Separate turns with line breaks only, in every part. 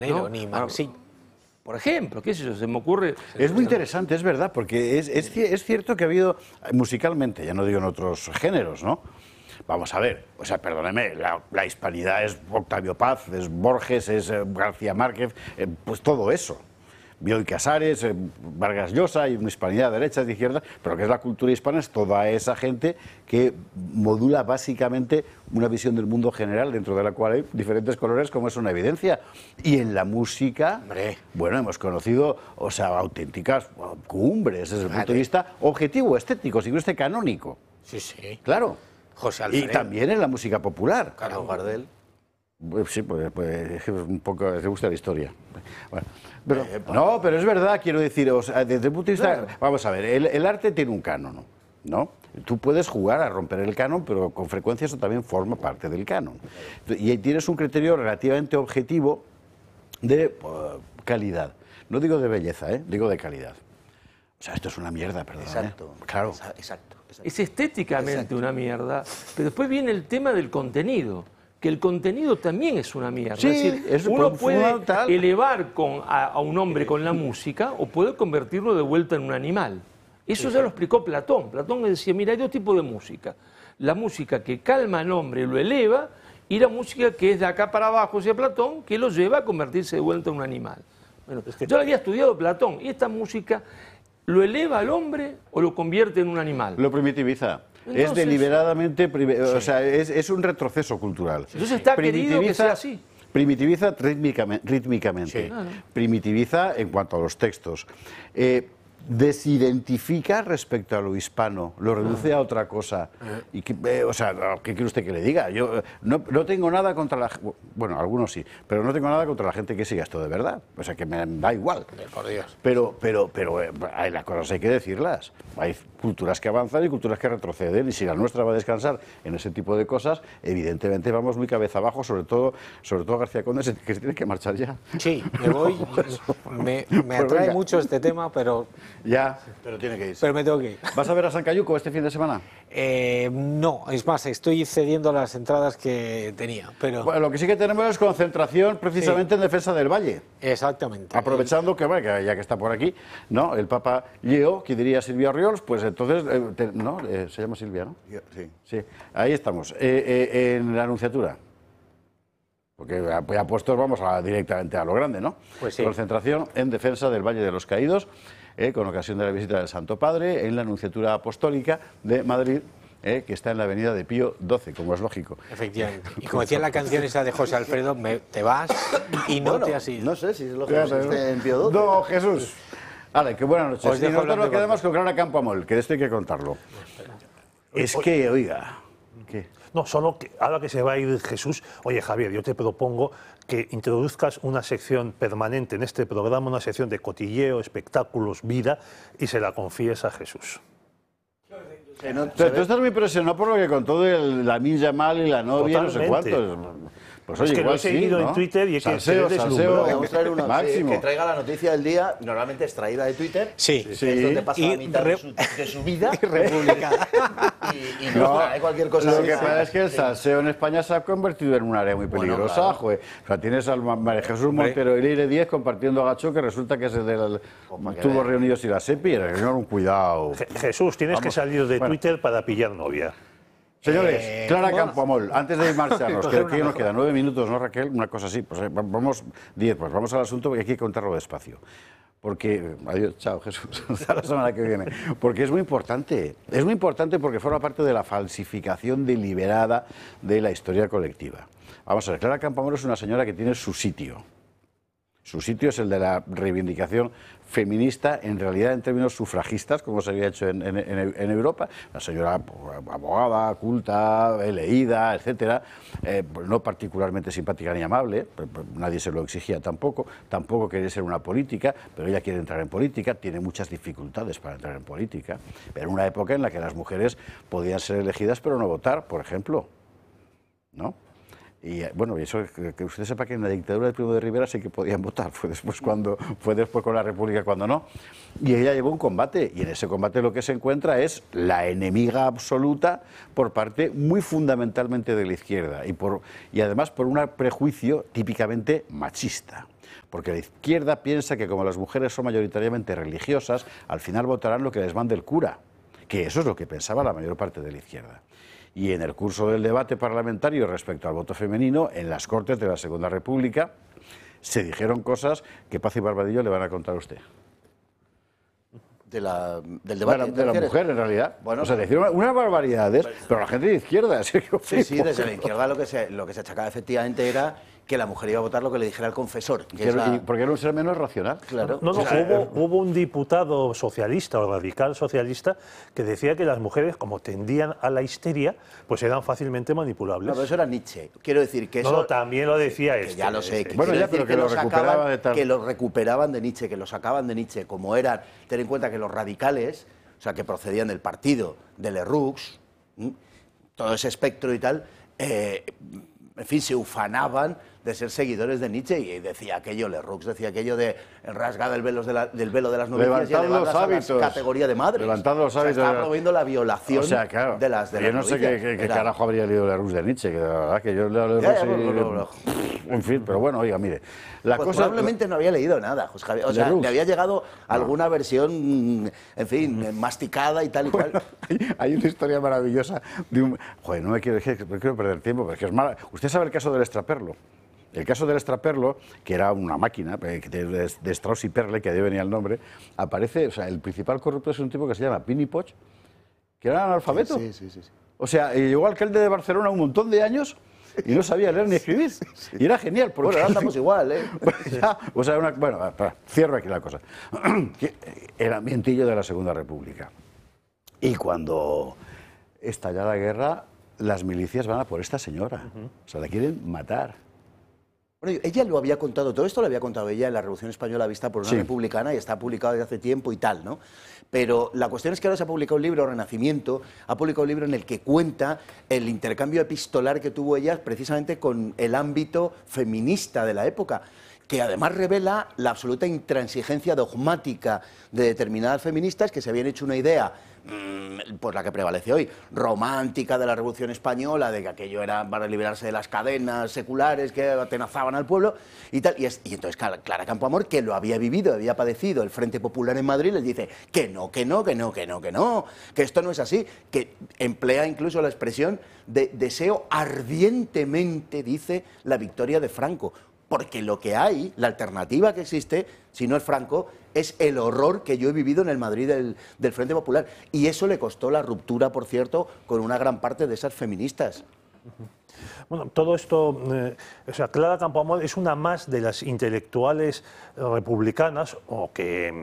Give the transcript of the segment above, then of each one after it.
¿no? Ni Maxi.
Por ejemplo, qué sé yo, se me ocurre...
Es muy interesante, es verdad, porque es cierto que ha habido, musicalmente, ya no digo en otros géneros, ¿no? Vamos a ver, o sea, perdóneme, la hispanidad es Octavio Paz, es Borges, es García Márquez, pues todo eso. Bioy Casares, Vargas Llosa, y una hispanidad de derechas, de izquierdas, pero que es la cultura hispana, es toda esa gente que modula básicamente una visión del mundo general, dentro de la cual hay diferentes colores, como es una evidencia. Y en la música,
hombre,
bueno, hemos conocido, o sea, auténticas cumbres desde el punto de vista objetivo, estético, si no este canónico.
Sí, sí.
Claro.
José Alfredo.
Y también en la música popular.
Carlos Gardel.
Sí, pues es un poco, te gusta la historia. Bueno, pero, no, pero es verdad, quiero decir, o sea, desde el punto de vista, vamos a ver, el arte tiene un canon, ¿no? Tú puedes jugar a romper el canon, pero con frecuencia eso también forma parte del canon. Y tienes un criterio relativamente objetivo de calidad. No digo de belleza, digo de calidad. O sea, esto es una mierda, perdón.
Exacto.
Claro.
Exacto.
Es estéticamente una mierda, pero después viene el tema del contenido, que el contenido también es una mierda.
Sí,
es decir, uno puede
fundamental.
elevar a un hombre con la música o puede convertirlo de vuelta en un animal. Eso ya lo explicó Platón. Platón decía, mira, hay dos tipos de música. La música que calma al hombre, lo eleva, y la música que es de acá para abajo, decía Platón, que lo lleva a convertirse de vuelta en un animal. Bueno, yo había estudiado Platón, y esta música lo eleva al hombre o lo convierte en un animal.
Lo primitiviza.
Entonces,
es deliberadamente, o sea, es un retroceso cultural.
Entonces está querido que sea así.
Primitiviza rítmicamente.
Sí, claro.
Primitiviza en cuanto a los textos. Desidentifica respecto a lo hispano, lo reduce a otra cosa. Y o sea, ¿qué quiere usted que le diga? Yo no tengo nada contra la... Bueno, algunos sí, pero no tengo nada contra la gente que siga esto de verdad. O sea, que me da igual.
Por Dios.
Pero hay las cosas hay que decirlas. Hay culturas que avanzan y culturas que retroceden, y si la nuestra va a descansar en ese tipo de cosas, evidentemente vamos muy cabeza abajo, sobre todo García Conde, que se tiene que marchar ya.
Sí, me voy. Me atrae
venga.
mucho este tema, pero
Ya, pero tiene que irse.
pero me tengo que ir.
¿Vas a ver a San Cayuco este fin de semana?
No, es más, estoy cediendo las entradas que tenía, pero...
Bueno, lo que sí que tenemos es concentración precisamente en defensa del Valle.
Exactamente.
Aprovechando que, bueno, que ya que está por aquí, ¿no? El Papa Leo, que diría Silvia Orriols, pues entonces, ¿no? Se llama Silvia, ¿no?
Sí.
Sí, ahí estamos, en la Anunciatura. Porque ya puestos vamos directamente a lo grande, ¿no?
Pues sí.
Concentración en defensa del Valle de los Caídos, con ocasión de la visita del Santo Padre en la Anunciatura Apostólica de Madrid, que está en la avenida de Pío XII, como es lógico.
Efectivamente. Y como decía la canción esa de José Alfredo, te vas y no te has ido.
No sé si es lo que esté en Pío XII.
No, Jesús. Vale, que buenas noches.
Os
Y
dejo
nosotros
hablando
nos quedamos con Clara Campoamor, que de esto hay que contarlo. Es que, oiga... ¿Qué?
No, solo que ahora que se va a ir Jesús, oye Javier, yo te propongo que introduzcas una sección permanente en este programa, una sección de cotilleo, espectáculos, vida, y se la confíes a Jesús.
Pero tú estás muy presionado por lo que contó de la Minja Mal y la novia, no sé
Totalmente.
cuántos. Pues
Es
oye,
que lo
igual
he seguido
sí, ¿no?
en Twitter y es que
Salseo,
se
salseo,
Vamos a traer una
máximo.
que traiga la noticia del día, normalmente extraída de Twitter.
Sí.
Que es donde pasa
Y
la mitad de su vida.
Republicada.
Y no trae cualquier cosa.
Lo que pasa es que el salseo en España se ha convertido en un área muy peligrosa,
claro.
joder. O sea, tienes al María Jesús Montero y Leire 10 compartiendo gacho, que resulta que es el del Tubos Reunidos y la SEPI. Señor, un cuidado.
Jesús, tienes que salir de Twitter para pillar novia.
Señores, Clara Campoamor, antes de marcharnos, que aquí nos quedan 9 minutos, ¿no, Raquel? Una cosa así, pues vamos 10, pues vamos al asunto porque hay que contarlo despacio. Porque, adiós, chao Jesús, hasta la semana que viene. Porque es muy importante porque forma parte de la falsificación deliberada de la historia colectiva. Vamos a ver, Clara Campoamor es una señora que tiene su sitio. Su sitio es el de la reivindicación feminista, en realidad en términos sufragistas, como se había hecho en Europa. Una señora abogada, culta, leída, etcétera, no particularmente simpática ni amable, nadie se lo exigía tampoco quería ser una política, pero ella quiere entrar en política, tiene muchas dificultades para entrar en política, pero en una época en la que las mujeres podían ser elegidas pero no votar, por ejemplo, ¿no? Y bueno, y eso que usted sepa que en la dictadura de Primo de Rivera sí que podían votar, fue después con la República cuando no. Y ella llevó un combate, y en ese combate lo que se encuentra es la enemiga absoluta por parte muy fundamentalmente de la izquierda, y además por un prejuicio típicamente machista. Porque la izquierda piensa que como las mujeres son mayoritariamente religiosas, al final votarán lo que les mande el cura, que eso es lo que pensaba la mayor parte de la izquierda. Y en el curso del debate parlamentario respecto al voto femenino, en las Cortes de la Segunda República, se dijeron cosas que Paz y Barbadillo le van a contar a usted.
Del debate.
De la mujer, en realidad.
Bueno,
o sea, le hicieron unas barbaridades, pero la gente de izquierda...
Sí, desde la izquierda lo que se achacaba efectivamente era que la mujer iba a votar lo que le dijera el confesor.
Porque era un ser menos racional.
Claro.
No, hubo un diputado socialista o radical socialista que decía que las mujeres, como tendían a la histeria, pues eran fácilmente manipulables.
No, pero eso era Nietzsche. Quiero decir que eso...
No, también lo decía
que ya lo sé.
Bueno, ya, pero que lo recuperaba de tal...
Que lo recuperaban de Nietzsche, que lo sacaban de Nietzsche, como eran... Ten en cuenta que los radicales, o sea, que procedían del partido de Lerroux, todo ese espectro y tal, en fin, se ufanaban de ser seguidores de Nietzsche, y decía aquello, Lerroux decía aquello de rasgada del velo de las novicias y elevarlas a la categoría de madres.
Levantando los hábitos.
Estaba promoviendo la violación
claro,
de las
yo no sé qué carajo habría leído Lerroux de Nietzsche, que la verdad que yo leo Lerroux en fin, pero bueno, oiga, mire. La
pues
cosa,
probablemente no había leído nada, José Javier. O sea, le había llegado alguna versión, en fin, masticada y tal y cual.
Hay una historia maravillosa de un... Joder, no quiero perder tiempo, pero es que es mala. Usted sabe el caso del extraperlo. El caso del extraperlo, que era una máquina de Strauss y Perle, que de ahí venía el nombre, aparece, o sea, el principal corrupto es un tipo que se llama Pini Poch, que era analfabeto.
Sí.
O sea, llegó alcalde de Barcelona un montón de años y no sabía leer ni escribir. Y era genial. Porque...
Bueno, ahora andamos igual, ¿eh?
O sea, bueno, cierro aquí la cosa. El ambientillo de la Segunda República. Y cuando estalla la guerra, las milicias van a por esta señora. O sea, la quieren matar.
Bueno, ella lo había contado, todo esto lo había contado ella en la Revolución Española vista por una republicana, y está publicado desde hace tiempo y tal, ¿no? Pero la cuestión es que ahora se ha publicado un libro, Renacimiento, ha publicado un libro en el que cuenta el intercambio epistolar que tuvo ella precisamente con el ámbito feminista de la época, que además revela la absoluta intransigencia dogmática de determinadas feministas que se habían hecho una idea, pues la que prevalece hoy, romántica de la Revolución Española, de que aquello era para liberarse de las cadenas seculares que atenazaban al pueblo y tal. Y entonces Clara Campoamor, que lo había vivido, había padecido el Frente Popular en Madrid, les dice que esto no es así, que emplea incluso la expresión de deseo ardientemente, dice, la victoria de Franco. Porque lo que hay, la alternativa que existe, si no es Franco, es el horror que yo he vivido en el Madrid del Frente Popular. Y eso le costó la ruptura, por cierto, con una gran parte de esas feministas.
Bueno, todo esto, o sea, Clara Campoamor es una más de las intelectuales republicanas o que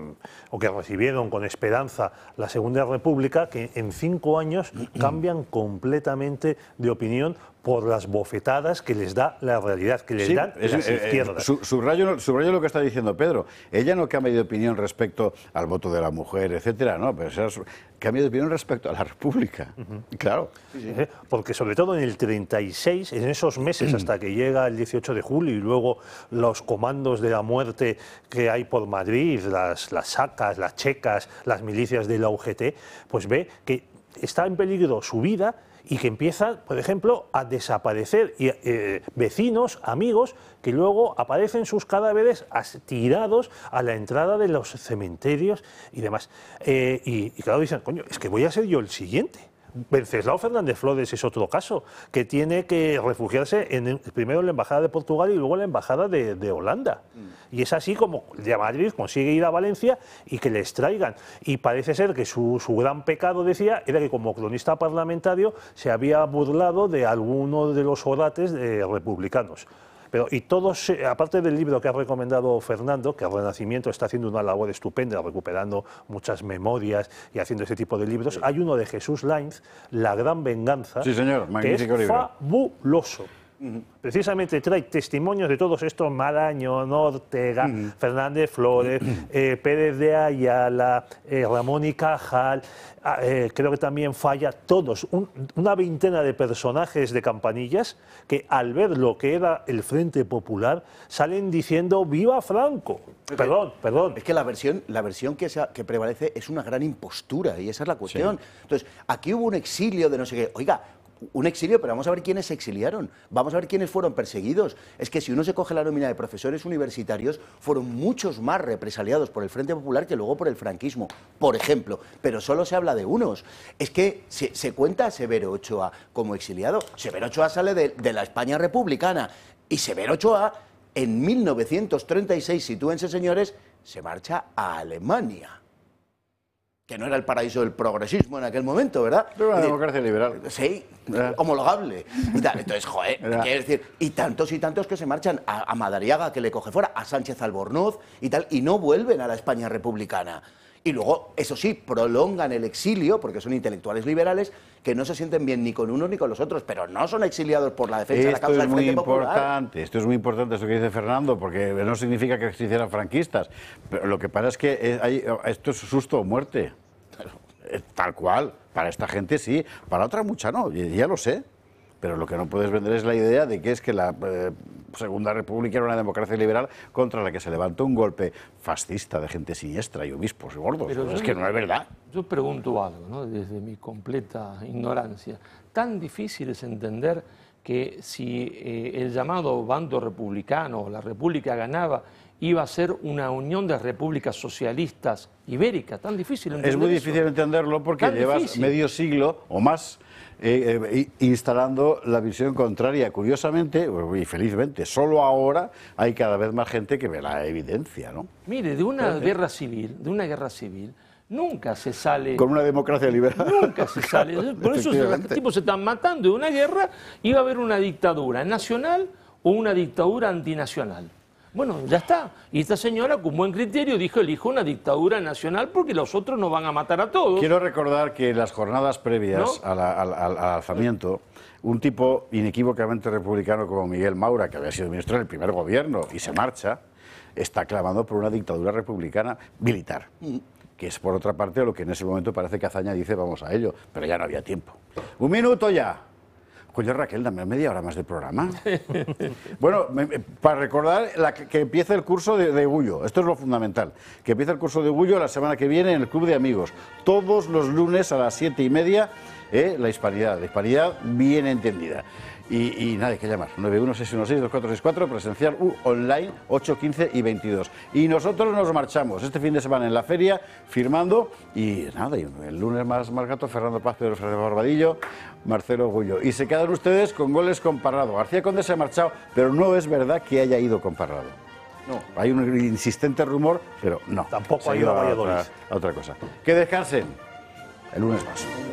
recibieron con esperanza la Segunda República, que en 5 años cambian completamente de opinión por las bofetadas que les da la realidad, que les dan las izquierdas.
Subrayo lo que está diciendo Pedro. Ella no cambia de opinión respecto al voto de la mujer, etcétera, no, pero cambia de opinión respecto a la República. Claro.
Porque sobre todo en el 36, en esos meses hasta que llega el 18 de julio y luego los comandos de la muerte que hay por Madrid, las sacas, las checas, las milicias de la UGT, pues ve que está en peligro su vida y que empiezan, por ejemplo, a desaparecer vecinos, amigos, que luego aparecen sus cadáveres tirados a la entrada de los cementerios y demás. Y claro, dicen, coño, es que voy a ser yo el siguiente. Wenceslao Fernández Flores es otro caso, que tiene que refugiarse primero en la Embajada de Portugal y luego en la Embajada de Holanda. Y es así como de Madrid consigue ir a Valencia y que les traigan. Y parece ser que su gran pecado, decía, era que como cronista parlamentario se había burlado de alguno de los orates republicanos. Pero, y todos, aparte del libro que ha recomendado Fernando, que el Renacimiento está haciendo una labor estupenda, recuperando muchas memorias y haciendo ese tipo de libros, hay uno de Jesús Lainz, La Gran Venganza,
sí, señor,
que es
magnífico libro.
fabuloso. Precisamente trae testimonios de todos estos: Marañón, Ortega, Fernández Flores, Pérez de Ayala, Ramón y Cajal, creo que también Falla, todos, una veintena de personajes de Campanillas que al ver lo que era el Frente Popular salen diciendo ¡viva Franco! Perdón.
Es que la versión que prevalece es una gran impostura y esa es la cuestión. Sí. Entonces, aquí hubo un exilio de no sé qué. Oiga, un exilio, pero vamos a ver quiénes se exiliaron, vamos a ver quiénes fueron perseguidos. Es que si uno se coge la nómina de profesores universitarios, fueron muchos más represaliados por el Frente Popular que luego por el franquismo, por ejemplo, pero solo se habla de unos. Es que se cuenta a Severo Ochoa como exiliado. Severo Ochoa sale de la España republicana y Severo Ochoa en 1936, sitúense señores, se marcha a Alemania. Que no era el paraíso del progresismo en aquel momento, ¿verdad?
Pero una democracia liberal.
Sí, homologable. Y tal. Entonces, joder, quiero decir, y tantos que se marchan a Madariaga, que le coge fuera, a Sánchez Albornoz y tal, y no vuelven a la España republicana. Y luego, eso sí, prolongan el exilio, porque son intelectuales liberales, que no se sienten bien ni con unos ni con los otros, pero no son exiliados por la defensa de la causa del Frente Popular.
Esto es muy importante, esto que dice Fernando, porque no significa que se hicieran franquistas. Pero lo que pasa es que esto es susto o muerte. Tal cual. Para esta gente sí, para otra mucha no, ya lo sé. Pero lo que no puedes vender es la idea de que es que la Segunda República era una democracia liberal contra la que se levantó un golpe fascista de gente siniestra y obispos gordos. Pero es que no es verdad.
Yo pregunto algo, ¿no? Desde mi completa ignorancia. ¿Tan difícil es entender que si el llamado bando republicano, la república ganaba, iba a ser una unión de repúblicas socialistas ibéricas? ¿Tan difícil entender
eso? Es muy difícil entenderlo porque llevas medio siglo o más instalando la visión contraria. Curiosamente y felizmente, solo ahora hay cada vez más gente que ve la evidencia, ¿no?
Mire, de una guerra civil, nunca se sale...
Con una democracia liberal.
Nunca se sale. Por eso los tipos se están matando. De una guerra iba a haber una dictadura nacional o una dictadura antinacional. Bueno, ya está. Y esta señora, con buen criterio, dijo: elijo una dictadura nacional porque los otros nos van a matar a todos.
Quiero recordar que en las jornadas previas al alzamiento, un tipo inequívocamente republicano como Miguel Maura, que había sido ministro del primer gobierno y se marcha, está clamando por una dictadura republicana militar. Que es, por otra parte, lo que en ese momento parece que Azaña dice: vamos a ello, pero ya no había tiempo. ¡Un minuto ya! Coño, Raquel, dame media hora más de programa. Bueno, para recordar que empieza el curso de Gullo, esto es lo fundamental, que empieza el curso de Gullo la semana que viene en el Club de Amigos, todos los lunes a las 7:30, la hispanidad bien entendida. Y nada, hay que llamar, 916162464, presencial online, 8, 15 y 22. Y nosotros nos marchamos este fin de semana en la feria, firmando, y nada, y el lunes más gato, Fernando Paz, Pedro Fernández Barbadillo, Marcelo Gullo. Y se quedan ustedes con goles con Parrado. García Conde se ha marchado, pero no es verdad que haya ido con Parrado. No, hay un insistente rumor, pero no.
Tampoco ha ido a Valladolid.
A otra cosa. Que descansen. El lunes más.